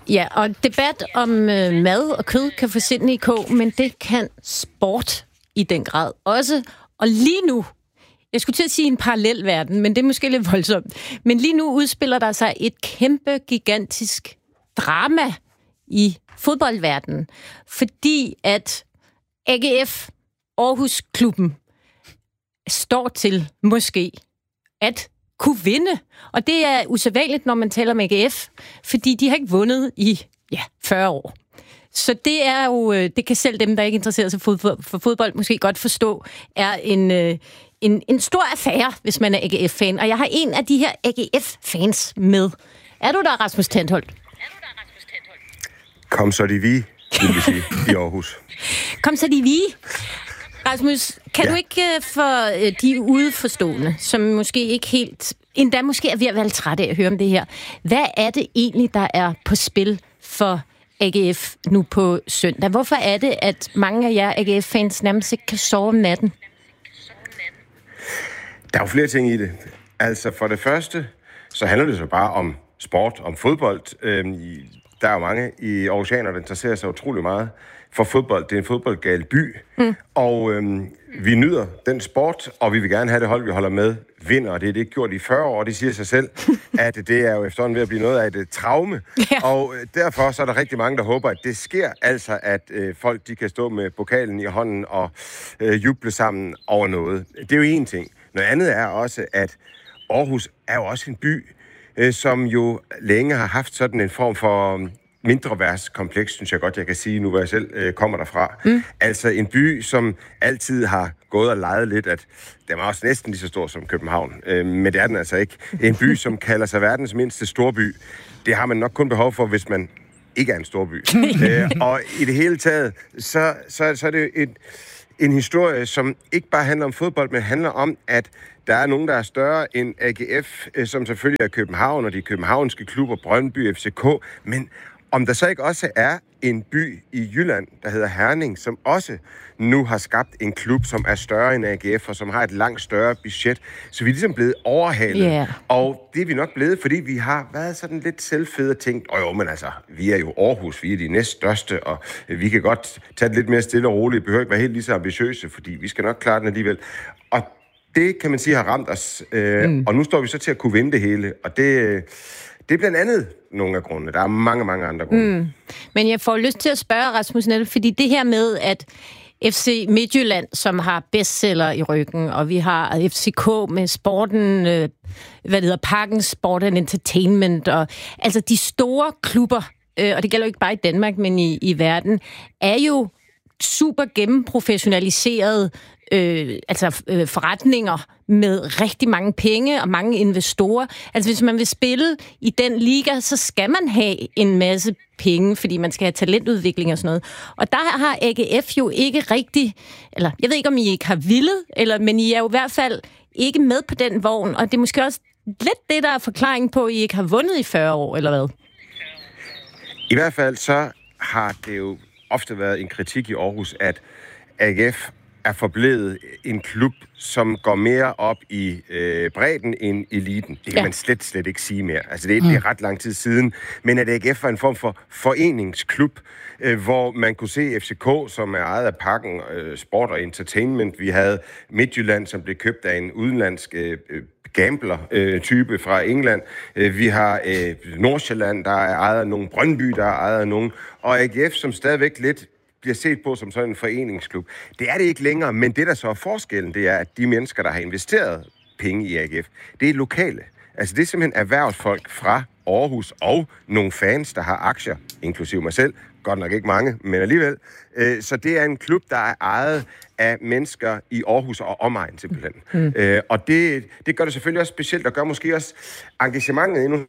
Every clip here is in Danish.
Ja, og debat om mad og kød kan få sindene i kog, men det kan sport i den grad også. Og lige nu, jeg skulle til at sige en parallel verden, men det er måske lidt voldsomt. Men lige nu udspiller der sig et kæmpe, gigantisk drama i fodboldverdenen, fordi at AGF, Aarhus-klubben, står til måske at kunne vinde. Og det er usædvanligt, når man taler om AGF, fordi de har ikke vundet i 40 år. Så det er jo, det kan selv dem, der ikke interesserer sig for fodbold, måske godt forstå, er en stor affære, hvis man er AGF-fan. Og jeg har en af de her AGF-fans med. Er du der, Rasmus Tandholt? Kom så de vi, vil vi sige, i Aarhus. Kom så de vi. Rasmus, kan du ikke for de udeforstående, som måske ikke helt, endda måske er ved at være trætte af at høre om det her, hvad er det egentlig, der er på spil for AGF nu på søndag? Hvorfor er det, at mange af jer AGF-fans nærmest ikke kan sove om natten? Der er jo flere ting i det. Altså for det første, så handler det så bare om sport, om fodbold. Der er jo mange i Aarhusianer, der interesserer sig utrolig meget for fodbold. Det er en fodboldgal by, og vi nyder den sport, og vi vil gerne have det hold, vi holder med, vinder, og det er det ikke gjort i 40 år. De siger sig selv, at det er jo efterhånden ved at blive noget af et traume, og derfor så er der rigtig mange, der håber, at det sker, altså at folk de kan stå med pokalen i hånden og juble sammen over noget. Det er jo en ting. Noget andet er også, at Aarhus er jo også en by, som jo længe har haft sådan en form for mindreværdskompleks, synes jeg godt, jeg kan sige, nu hvor jeg selv kommer derfra. Altså en by, som altid har gået og leget lidt, at den er også næsten lige så stor som København. Men det er den altså ikke. En by, som kalder sig verdens mindste storby. Det har man nok kun behov for, hvis man ikke er en storby. Og i det hele taget, så er det en historie, som ikke bare handler om fodbold, men handler om, at der er nogen, der er større end AGF, som selvfølgelig er København, og de københavnske klubber, Brøndby, FCK, men om der så ikke også er en by i Jylland, der hedder Herning, som også nu har skabt en klub, som er større end AGF, og som har et langt større budget, så vi er ligesom blevet overhalet. Yeah. Og det er vi nok blevet, fordi vi har været sådan lidt selvfede og tænkt, men altså, vi er jo Aarhus, vi er de næststørste, og vi kan godt tage det lidt mere stille og roligt, behøver ikke være helt lige så ambitiøse, fordi vi skal nok klare den alligevel. Og det, kan man sige, har ramt os. Og nu står vi så til at kunne vinde det hele, og det er blandt andet nogle af grundene. Der er mange, mange andre grunde. Men jeg får lyst til at spørge Rasmus netop, fordi det her med, at FC Midtjylland, som har bestseller i ryggen, og vi har FCK med sporten, Parken Sport and Entertainment, og altså de store klubber, og det gælder jo ikke bare i Danmark, men i verden, er jo super gennemprofessionaliserede forretninger med rigtig mange penge og mange investorer. Altså hvis man vil spille i den liga, så skal man have en masse penge, fordi man skal have talentudvikling og sådan noget. Og der har AGF jo ikke rigtig, eller jeg ved ikke, om I ikke har villet, men I er jo i hvert fald ikke med på den vogn, og det er måske også lidt det, der er forklaringen på, at I ikke har vundet i 40 år, eller hvad? I hvert fald så har det jo ofte været en kritik i Aarhus, at AGF er forblevet en klub, som går mere op i bredden end eliten. Det kan man slet ikke sige mere. Altså det er ret lang tid siden. Men at AGF var en form for foreningsklub, hvor man kunne se FCK, som er ejet af Parken Sport og Entertainment. Vi havde Midtjylland, som blev købt af en udenlandsk gambler-type fra England. Vi har Nordsjælland, der er ejet af nogen. Brøndby, der er ejet af nogen. Og AGF, som stadigvæk lidt bliver set på som sådan en foreningsklub. Det er det ikke længere, men det, der så er forskellen, det er, at de mennesker, der har investeret penge i AGF, det er lokale. Altså det er simpelthen erhvervsfolk fra Aarhus og nogle fans, der har aktier, inklusive mig selv. Godt nok ikke mange, men alligevel. Så det er en klub, der er ejet af mennesker i Aarhus og omegn simpelthen. Og det gør det selvfølgelig også specielt, og gør måske også engagementet endnu.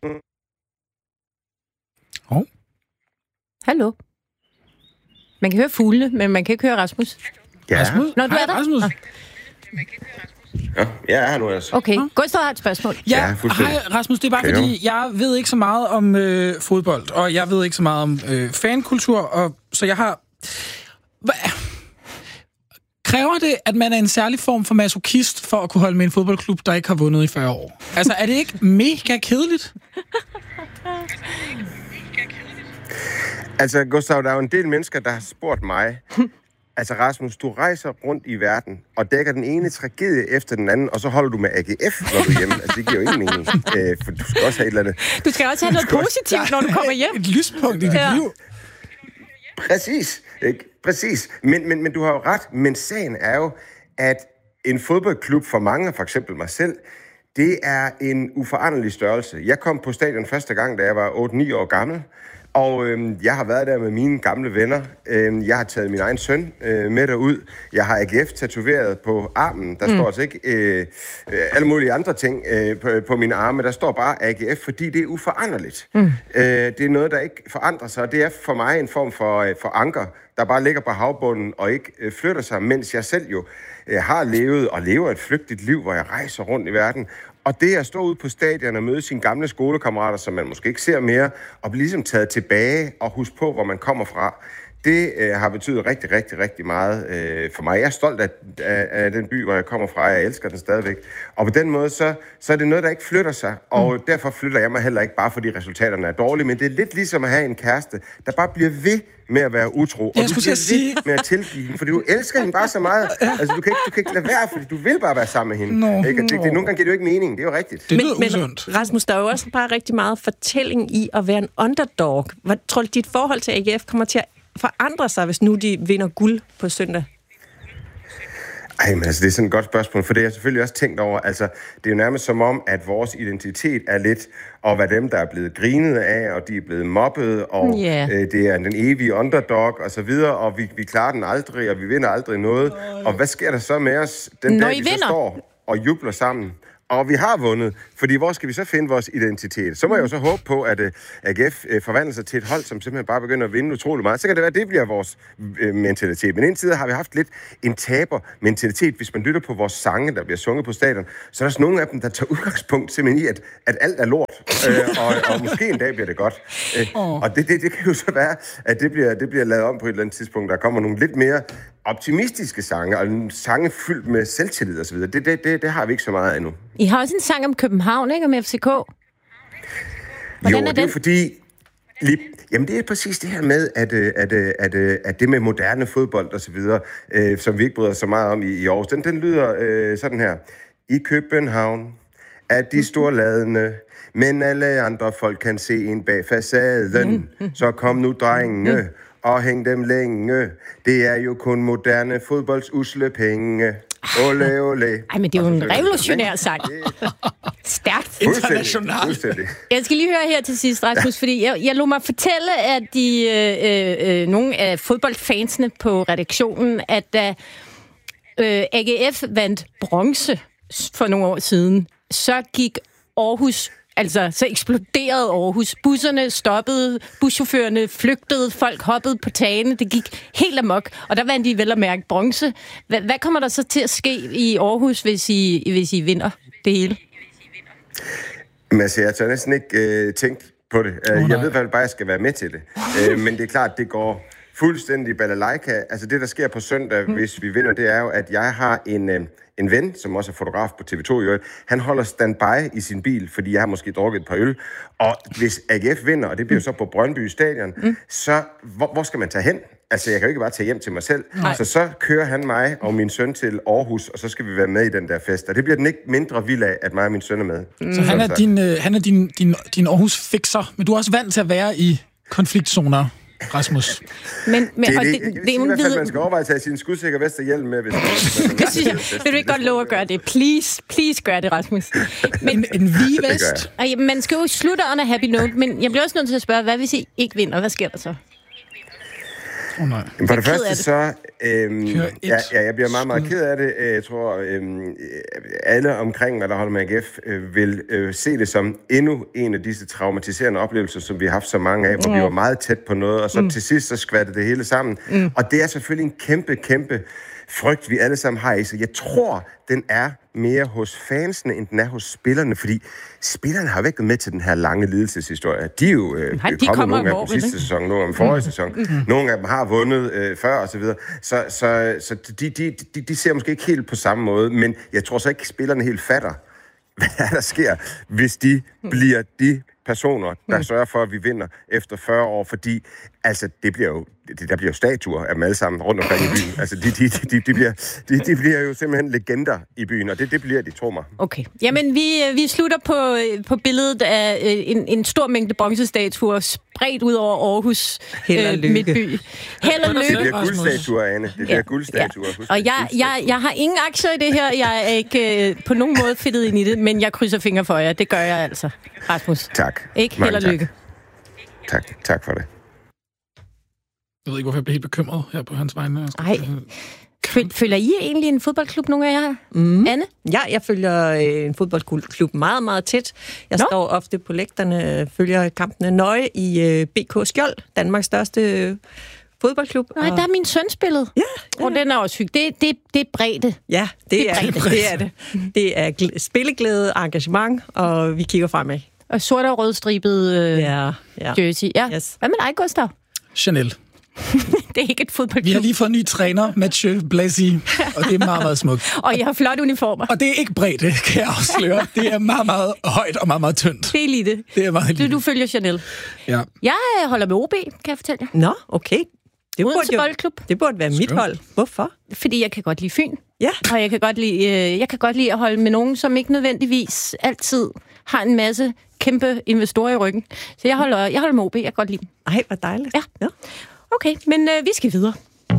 Hallo? Man kan høre fuglene, men man kan ikke høre Rasmus. Ja. Rasmus? Nå, du er der? Rasmus. Ja, jeg er her nu altså. Okay, Gustav har et spørgsmål. Ja, hej Rasmus, det er bare fordi, jeg ved ikke så meget om fodbold, og jeg ved ikke så meget om fankultur, og så jeg har... Kræver det, at man er en særlig form for masochist for at kunne holde med en fodboldklub, der ikke har vundet i 40 år? Altså, er det ikke mega kedeligt? Altså, Gustav, der er jo en del mennesker, der har spurgt mig, altså Rasmus, du rejser rundt i verden og dækker den ene tragedie efter den anden, og så holder du med AGF, når du er hjemme. Altså, det giver jo ingen mening, for du skal også have et eller andet... Du skal også have noget positivt, når du kommer hjem. Et lyspunkt i dit liv. Præcis, ikke? Præcis. Men du har jo ret, men sagen er jo, at en fodboldklub for mange, for eksempel mig selv, det er en uforanderlig størrelse. Jeg kom på stadion første gang, da jeg var 8-9 år gammel, og jeg har været der med mine gamle venner. Jeg har taget min egen søn med derud. Jeg har AGF tatoveret på armen. Der står altså ikke alle mulige andre ting på mine arme. Der står bare AGF, fordi det er uforanderligt. Det er noget, der ikke forandrer sig. Det er for mig en form for anker, der bare ligger på havbunden og ikke flytter sig, mens jeg selv jo har levet og lever et flygtigt liv, hvor jeg rejser rundt i verden. Og det at stå ude på stadion og møde sine gamle skolekammerater, som man måske ikke ser mere, og blive ligesom taget tilbage og huske på, hvor man kommer fra, det har betydet rigtig, rigtig, rigtig meget for mig. Jeg er stolt af den by, hvor jeg kommer fra, og jeg elsker den stadigvæk. Og på den måde, så er det noget, der ikke flytter sig, og derfor flytter jeg mig heller ikke bare, fordi resultaterne er dårlige, men det er lidt ligesom at have en kæreste, der bare bliver ved med at være utro, og du bliver ved med at tilgive hende, fordi du elsker hende bare så meget. Altså, du kan ikke lade være, fordi du vil bare være sammen med hende. Nogle gange giver det jo ikke mening, det er jo rigtigt. Men Rasmus, der er jo også bare rigtig meget fortælling i at være en underdog. Hvad tror du, dit forhold til AGF kommer til at forandre sig, hvis nu de vinder guld på søndag? Ej, men altså, det er sådan et godt spørgsmål, for det har jeg selvfølgelig også tænkt over. Altså, det er jo nærmest som om, at vores identitet er lidt at være dem, der er blevet grinet af, og de er blevet mobbet, og det er den evige underdog, og så videre, og vi klarer den aldrig, og vi vinder aldrig noget. Og hvad sker der så med os den dag, vi så står og jubler sammen? Og vi har vundet, fordi hvor skal vi så finde vores identitet? Så må jeg jo så håbe på, at AGF forvandler sig til et hold, som simpelthen bare begynder at vinde utrolig meget. Så kan det være, at det bliver vores mentalitet. Men indtil har vi haft lidt en taber-mentalitet. Hvis man lytter på vores sange, der bliver sunget på stadion, så er der nogle af dem, der tager udgangspunkt simpelthen i, at alt er lort. Og måske en dag bliver det godt. Og det kan jo så være, at det bliver lavet om på et eller andet tidspunkt. Der kommer nogle lidt mere optimistiske sange, og sange fyldt med selvtillid og så videre. Det har vi ikke så meget endnu. I har også en sang om København, ikke? Om FCK. Hvordan er det er fordi... Jamen, det er præcis det her med, at det med moderne fodbold og så videre, som vi ikke bryder så meget om i Aarhus, den lyder sådan her. I København er de storladende, men alle andre folk kan se en bag facaden. Så kom nu, drenge, og hæng dem længe. Det er jo kun moderne fodbolds usle penge. Ole, ole. Ej, men det er jo en revolutionær sang. Stærkt. Internationalt. Jeg skal lige høre her til sidst, Rasmus, fordi jeg lod mig fortælle, at nogle af fodboldfansene på redaktionen, at da AGF vandt bronze for nogle år siden, så gik Aarhus... Altså, så eksploderede Aarhus. Busserne stoppede, buschaufførerne flygtede, folk hoppede på tagene. Det gik helt amok, og der vandt de vel at mærke bronze. Hvad kommer der så til at ske i Aarhus, hvis I vinder det hele? Men altså, jeg tør næsten ikke tænkt på det. Jeg ved bare, at jeg skal være med til det. Men det er klart, det går fuldstændig balalaika. Altså, det, der sker på søndag, hvis vi vinder, det er jo, at jeg har en ven, som også er fotograf på TV2 i øvrigt, han holder standby i sin bil, fordi jeg har måske drukket et par øl. Og hvis AGF vinder, og det bliver så på Brøndby Stadion, så hvor skal man tage hen? Altså, jeg kan jo ikke bare tage hjem til mig selv. Så kører han mig og min søn til Aarhus, og så skal vi være med i den der fest. Og det bliver den ikke mindre vild af, at mig og min søn er med. Så han er din Aarhus-fixer, men du er også vant til at være i konfliktzoner, Rasmus. Men det er i hvert fald, man skal overveje at tage sin skudsikker Vesterhjelm med, hvis man... Vil du ikke godt love at gøre det? Please gør det, Rasmus. Men en vigevest? Man skal jo slutte on a happy note, men jeg bliver også nødt til at spørge, hvad hvis I ikke vinder? Hvad sker der så? Nej. For det første så... jeg bliver meget, meget ked af det. Jeg tror, alle omkring mig, der holder med AGF, vil se det som endnu en af disse traumatiserende oplevelser, som vi har haft så mange af, hvor vi var meget tæt på noget, og så til sidst så skvattede det hele sammen. Og det er selvfølgelig en kæmpe, kæmpe frygt, vi alle sammen har i sig. Jeg tror, den er mere hos fansene, end den er hos spillerne, fordi spillerne har væk med til den her lange lidelseshistorie. De er jo kommet nogle af dem sidste sæson, nogle af dem forrige sæson. Nogle af dem har vundet før, og så videre. Så de ser måske ikke helt på samme måde, men jeg tror så ikke, spillerne helt fatter, hvad der sker, hvis de bliver de personer, der sørger for, at vi vinder efter 40 år, fordi altså, der bliver jo statuer af dem alle sammen rundt omkring i byen. Altså, de bliver jo simpelthen legender i byen, og det bliver de, tro mig. Okay. Jamen, vi slutter på billedet af en stor mængde bronzestatuer spredt ud over Aarhus midtby. Held og lykke. Det bliver guldstatuer, Anne. Det bliver guldstatuer. Og jeg har ingen aktier i det her. Jeg er ikke på nogen måde fedtet ind i det, men jeg krydser fingre for jer. Det gør jeg altså, Rasmus. Tak. Ikke? Held og lykke. Tak for det. Jeg ved ikke, hvorfor jeg blev helt bekymret her på hans vegne. Nej. Følger I egentlig en fodboldklub, nogle af jer? Anne? Ja, jeg følger en fodboldklub meget, meget tæt. Jeg står ofte på lægterne, følger kampene nøje i BK Skjold, Danmarks største fodboldklub. Nej, der er min søn spillet. Ja. Og den er også syg. Det er bredde. Ja, det er det. Det er spilleglæde, engagement, og vi kigger fremad. Og sort og rødstribet jersey. Ja. Yes. Hvad med dig, Gustav? Chanel. Det er ikke et fodboldklub. Vi har lige fået en ny træner, Mathieu Blazy, og det er meget, meget smukt. Og I har flotte uniformer. Og det er ikke bredt, kan jeg afsløre. Det er meget, meget højt og meget, meget tyndt. Det er lige det. Det er meget lige. Du følger Chanel. Ja. Jeg holder med OB, kan jeg fortælle jer. Nå, okay. Odense Boldklub. Det burde være mit hold. Hvorfor? Fordi jeg kan godt lide Fyn. Ja. Og jeg kan godt lide at holde med nogen, som ikke nødvendigvis altid har en masse kæmpe investorer i ryggen. Så jeg holder med OB. Jeg kan godt lide dem. Ej, hvor dejligt. Ja. Okay, men vi skal videre.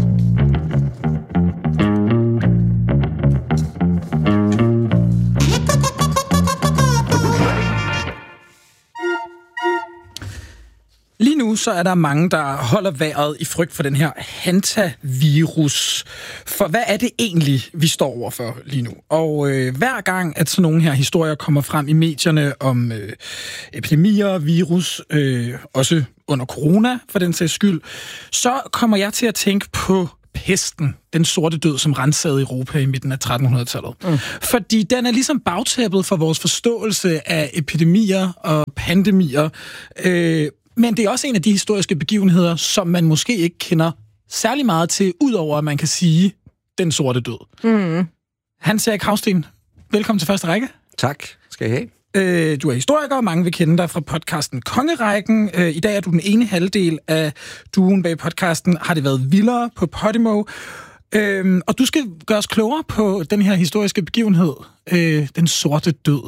Lige nu så er der mange, der holder vejret i frygt for den her hantavirus. For hvad er det egentlig, vi står overfor lige nu? Og hver gang, at sådan nogle her historier kommer frem i medierne om epidemier, virus, også under corona for den sags skyld, så kommer jeg til at tænke på pesten, den sorte død, som rensede Europa i midten af 1300-tallet. Fordi den er ligesom bagtæppet for vores forståelse af epidemier og pandemier. Men det er også en af de historiske begivenheder, som man måske ikke kender særlig meget til, udover at man kan sige den sorte død. Hans Erik Hausten, velkommen til første række. Tak, skal I have. Du er historiker, og mange vil kende dig fra podcasten Kongerækken. I dag er du den ene halvdel af duoen bag podcasten Har det været vildere på Podimo. Og du skal gøre os klogere på den her historiske begivenhed, den sorte død.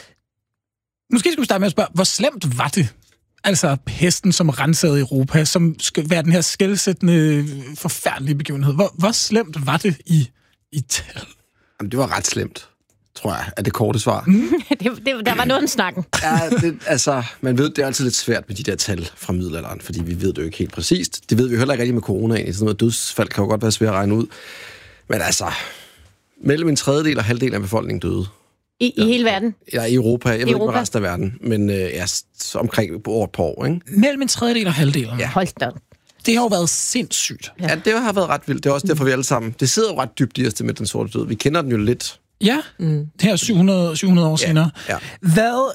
Måske skal vi starte med at spørge, hvor slemt var det? Altså pesten, som rensede Europa, som skal være den her skelsættende, forfærdelige begivenhed. Hvor slemt var det i tal? Jamen, det var ret slemt, tror jeg, er det korte svar. Der var noget om snakken. Ja, man ved, det er altid lidt svært med de der tal fra middelalderen, fordi vi ved det jo ikke helt præcist. Det ved vi heller ikke rigtig med coronaen. Sådan noget dødsfald kan jo godt være svært at regne ud. Men mellem en tredjedel og halvdel af befolkningen døde. I hele verden? Ja, i Europa. Jeg ved ikke med resten af verden, men omkring på et par år, ikke? Mellem en tredjedel og halvdel? Ja. Hold da. Det har jo været sindssygt. Ja, det har været ret vildt. Det er også derfor, vi alle sammen... Det sidder jo ret dybt i os, med den sorte død. Vi kender den jo lidt. Ja, her 700 år senere. Ja. Hvad...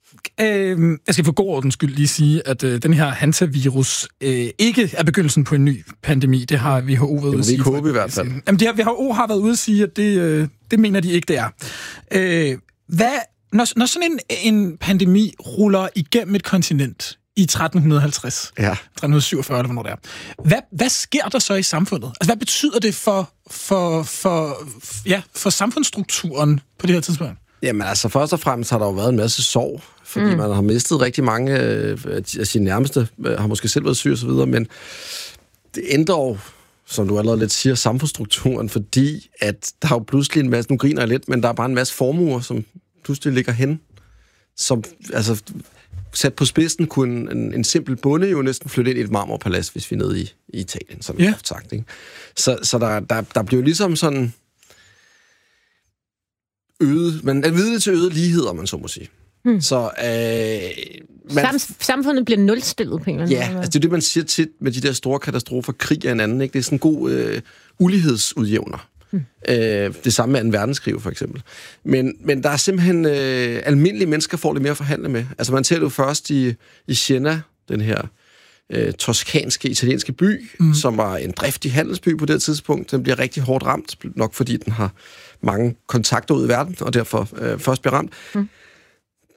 jeg skal for god ordens skyld lige sige, at den her hantavirus ikke er begyndelsen på en ny pandemi. Det har WHO været ude at sige. Det må vi håbe i hvert fald. Jamen, WHO har været ude at sige, at det mener de ikke, det er. Når sådan en pandemi ruller igennem et kontinent i 1350, 1347 eller hvornår det er, hvad sker der så i samfundet? Altså, hvad betyder det for samfundsstrukturen på det her tidspunkt? Jamen først og fremmest har der jo været en masse sorg, fordi man har mistet rigtig mange af sine nærmeste, har måske selv været syg og så videre, men det ændrer jo, som du allerede lidt siger, samfundsstrukturen, fordi at der er jo pludselig en masse, nu griner jeg lidt, men der er bare en masse formuer, som pludselig ligger hen, som, sat på spidsen kunne en simpel bonde jo næsten flytte ind i et marmorpalads, hvis vi er nede i Italien, som jeg har sagt, ikke? Så der bliver ligesom sådan man er vidne til øget lighed, om man så må sige. Så samfundet bliver nulstillet på en eller anden måde. Ja, det er det, man siger tit med de der store katastrofer, krig af en anden, ikke? Det er sådan en god ulighedsudjævner. Det samme med 2. verdenskrig, for eksempel. Men der er simpelthen almindelige mennesker, får det mere at forhandle med. Altså, man tæller jo først i Siena, den her toskanske, italienske by, som var en driftig handelsby på det tidspunkt. Den bliver rigtig hårdt ramt, nok fordi den har mange kontakter ud i verden, og derfor først bliver ramt.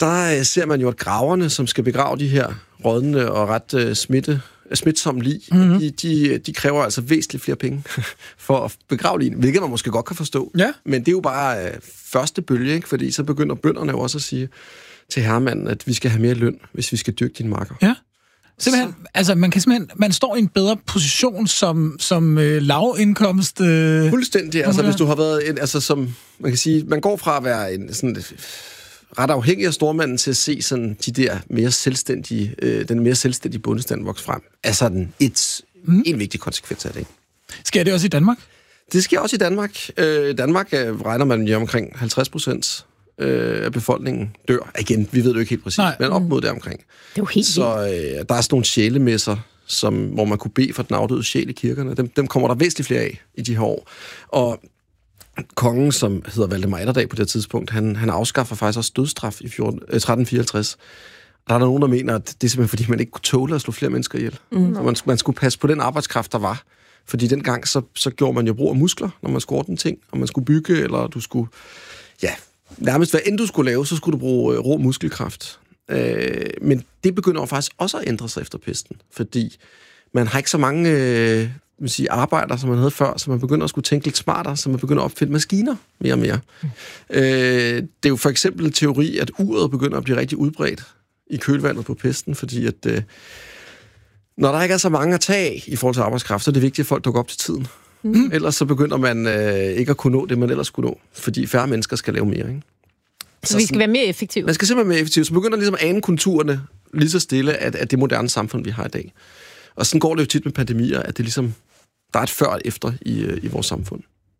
der ser man jo, at graverne, som skal begrave de her rådne og ret smitsomme lig, de kræver altså væsentligt flere penge for at begrave ligene, hvilket man måske godt kan forstå. Ja. Men det er jo bare første bølge, ikke? Fordi så begynder bønderne jo også at sige til herremanden, at vi skal have mere løn, hvis vi skal dyrke dine marker. Ja. Simpelthen, altså man står i en bedre position som lavindkomst. Fuldstændig. Altså hvis du har været som man kan sige, man går fra at være en sådan ret afhængig af stormanden til at se sådan de der mere selvstændige, den mere selvstændige bondestand vokse frem. Altså en vigtig konsekvens af det. Sker det også i Danmark? Det sker også i Danmark. Danmark regner man jo omkring 50% af befolkningen dør. Igen, vi ved det jo ikke helt præcis, men op mod det omkring. Det er jo helt så der er sådan nogle sjælemesser, hvor man kunne bede for den afdøde sjæl i kirkerne. Dem kommer der væsentligt flere af i de her år. Og kongen, som hedder Valdemar Atterdag på det tidspunkt, han afskaffer faktisk også dødsstraf i 1354. Der er nogen, der mener, at det er simpelthen fordi, man ikke kunne tåle at slå flere mennesker ihjel. Man skulle passe på den arbejdskraft, der var. Fordi dengang, så gjorde man jo brug af muskler, når man skulle ordne ting, og man skulle bygge, eller du skulle... Ja, nærmest hvad end du skulle lave, så skulle du bruge rå muskelkraft. Men det begynder jo faktisk også at ændre sig efter pesten, fordi man har ikke så mange arbejdere, som man havde før, så man begynder at skulle tænke lidt smartere, så man begynder at opfinde maskiner mere og mere. Det er jo for eksempel en teori, at uret begynder at blive rigtig udbredt i kølvandet på pesten, fordi at når der ikke er så mange at tage i forhold til arbejdskraft, så er det vigtigt, at folk dukker op til tiden. Ellers så begynder man ikke at kunne nå det, man ellers kunne nå, fordi færre mennesker skal lave mere, ikke? Så vi skal være mere effektive. Man skal simpelthen være mere effektiv. Så begynder ligesom at ane konturerne lige så stille af det moderne samfund, vi har i dag. Og sådan går det jo tit med pandemier, at det ligesom, der er et før og efter i vores samfund.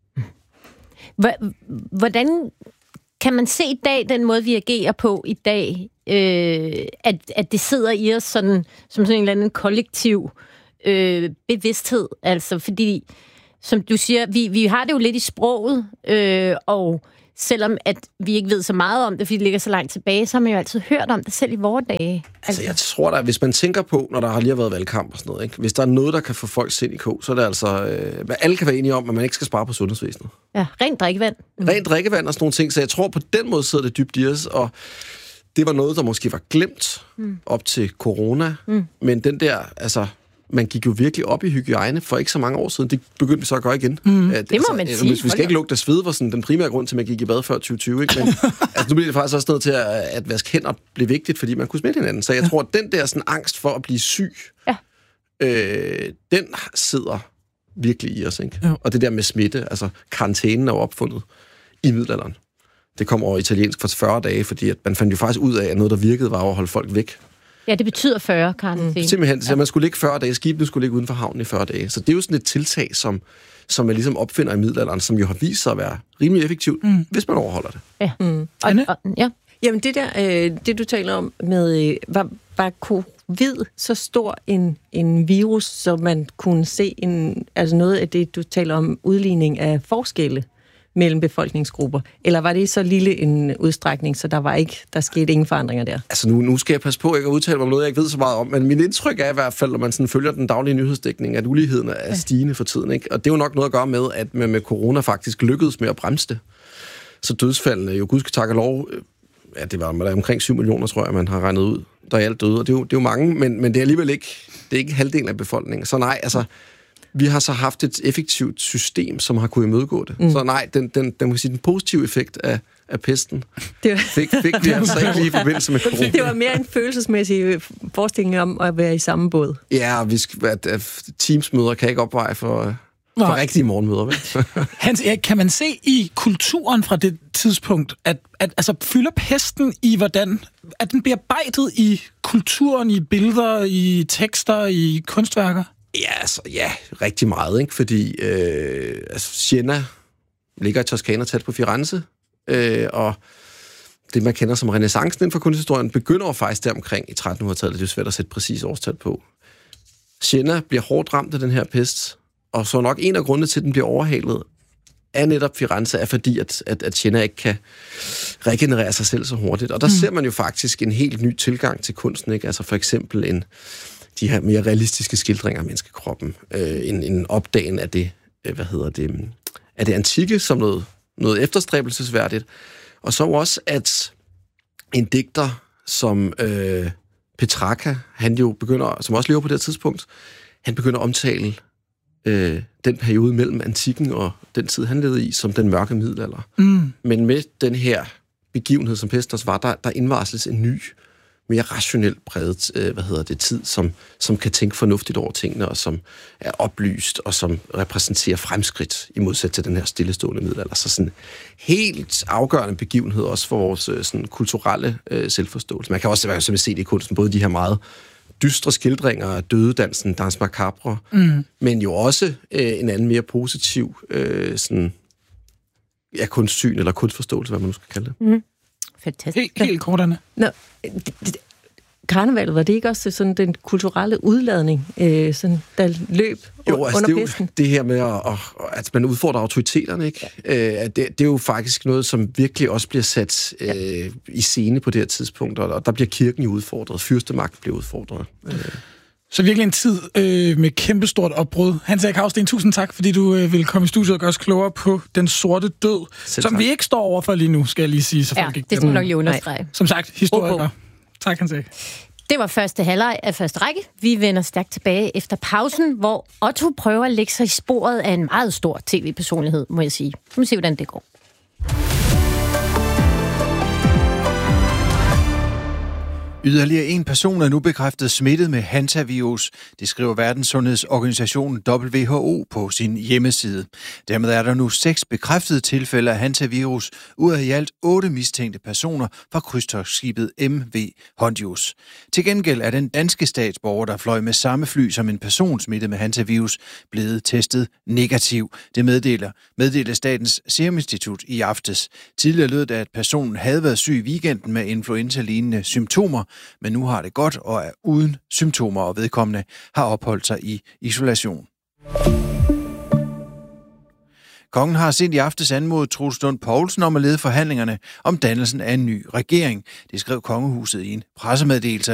Hvordan kan man se i dag, den måde, vi agerer på i dag, at det sidder i os sådan, som sådan en eller anden kollektiv bevidsthed? Altså, fordi, som du siger, vi har det jo lidt i sproget, og selvom at vi ikke ved så meget om det, fordi det ligger så langt tilbage, så har man jo altid hørt om det selv i vore dage. Altså, jeg tror da, hvis man tænker på, når der har lige været valgkamp og sådan noget, ikke? Hvis der er noget, der kan få folk sind i kog, så er det altså... alle kan være enige om, at man ikke skal spare på sundhedsvæsenet. Ja, rent drikkevand. Rent drikkevand og sådan nogle ting, så jeg tror på den måde sidder det dybt i os, og det var noget, der måske var glemt op til corona, men den der, altså... Man gik jo virkelig op i hygiejne for ikke så mange år siden. Det begyndte vi så at gøre igen. Det må man sige. Vi skal ikke lugte af sved, var sådan den primære grund til, at man gik i bad før 2020. Ikke? Men altså, nu bliver det faktisk også noget til, at vaske hænder blev vigtigt, fordi man kunne smitte hinanden. Så jeg tror, at den der sådan, angst for at blive syg, den sidder virkelig i os. Ikke? Ja. Og det der med smitte, altså karantænen er jo opfundet i middelalderen. Det kom over italiensk for 40 dage, fordi at man fandt jo faktisk ud af, at noget, der virkede, var at holde folk væk. Ja, det betyder 40 karantæne. Simpelthen, så man skulle ligge 40 dage. Skibene skulle ligge uden for havnen i 40 dage. Så det er jo sådan et tiltag, som man ligesom opfinder i middelalderen, som jo har vist sig at være rimelig effektivt, hvis man overholder det. Ja. Ja. Jamen det du taler om med, var covid så stor en virus, så man kunne se altså noget af det, du taler om, udligning af forskelle mellem befolkningsgrupper? Eller var det så lille en udstrækning, så der skete ingen forandringer der? Altså nu skal jeg passe på ikke at udtale mig om noget, jeg ikke ved så meget om, men mit indtryk er i hvert fald, når man sådan følger den daglige nyhedsdækning, at uligheden er stigende for tiden. Ikke? Og det er jo nok noget at gøre med, at man med corona faktisk lykkedes med at bremse det. Så dødsfaldene, jo gudske tak og lov, det var omkring 7 millioner, tror jeg, man har regnet ud, der er alt døde. Og det er jo mange, men det er alligevel ikke halvdelen af befolkningen. Så nej, altså... Vi har så haft et effektivt system, som har kunne imødegå det. Så nej, den positive effekt af pesten fik vi altså ikke lige i forbindelse med corona. Det var mere en følelsesmæssig forestilling om at være i samme båd. Ja, teamsmøder kan ikke opveje for rigtige morgenmøder. Vel? Hans Erik, kan man se i kulturen fra det tidspunkt, at altså, fylder pesten i, hvordan at den bliver bearbejdet i kulturen, i billeder, i tekster, i kunstværker? Ja, rigtig meget, ikke? Fordi Siena ligger i Toskana tæt på Firenze, og det, man kender som renæssancen inden for kunsthistorien, begynder faktisk deromkring i 1300-tallet. Det er svært at sætte præcis årstal på. Siena bliver hårdt ramt af den her pest, og så nok en af grundene til, at den bliver overhalet af netop Firenze, er fordi, at Siena ikke kan regenerere sig selv så hurtigt. Og der ser man jo faktisk en helt ny tilgang til kunsten, ikke? Altså for eksempel de her mere realistiske skildringer af menneskekroppen. En opdagen af det, af det antikke som noget efterstræbelsesværdigt. Og så også, at en digter som Petrarca, han jo begynder, som også lever på det tidspunkt, han begynder at omtale den periode mellem antikken og den tid, han levede i, som den mørke middelalder. Men med den her begivenhed, som Pestos var, der indvarsles en ny, mere rationelt præget tid, som kan tænke fornuftigt over tingene, og som er oplyst, og som repræsenterer fremskridt i modsæt til den her stillestående middelalder. Så sådan helt afgørende begivenhed også for vores sådan kulturelle selvforståelse. Man kan også se det i kunsten, både de her meget dystre skildringer af dødedansen, Danse Macabre, men jo også en anden mere positiv kunstsyn eller kunstforståelse, hvad man nu skal kalde det. Fantastisk. Helt kort, Anna. Karnevalet, var det ikke også sådan den kulturelle udladning, sådan, der løb under pesten? Det her med, at man udfordrer autoriteterne, ikke? Det er jo faktisk noget, som virkelig også bliver sat i scene på det her tidspunkt, og der bliver kirken jo udfordret, fyrstemagten bliver udfordret. Så virkelig en tid med kæmpestort opbrud. Hans Erik Hausten, tusind tak, fordi du vil komme i studiet og gøre os klogere på den sorte død, som vi ikke står overfor lige nu, skal jeg lige sige. Så folk ikke det skal nok lige understrege. Som sagt, historiker. Tak, Hans Erik. Det var første halvleg af første række. Vi vender stærkt tilbage efter pausen, hvor Otto prøver at lægge sig i sporet af en meget stor tv-personlighed, må jeg sige. Nu må se, hvordan det går. Yderligere en person er nu bekræftet smittet med hantavirus. Det skriver Verdenssundhedsorganisationen WHO på sin hjemmeside. Dermed er der nu 6 bekræftede tilfælde af hantavirus ud af i alt 8 mistænkte personer fra krydstogtskibet MV Hondius. Til gengæld er den danske statsborger, der fløj med samme fly som en person smittet med hantavirus, blevet testet negativ. Det meddelte Statens Serum Institut i aftes. Tidligere lød det, at personen havde været syg i weekenden med influenza-lignende symptomer, men nu har det godt og er uden symptomer, og vedkommende har opholdt sig i isolation. Kongen har sent i aftes anmodet Troels Lund Poulsen om at lede forhandlingerne om dannelsen af en ny regering. Det skrev kongehuset i en pressemeddelelse.